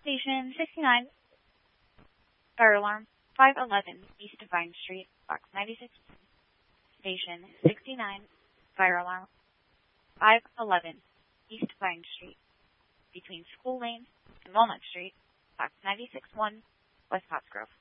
Station 69, fire alarm 511 East Vine Street, box 96. Station 69, fire alarm 511 East Vine Street, between School Lane and Walnut Street, box 96-1, West Pottsgrove.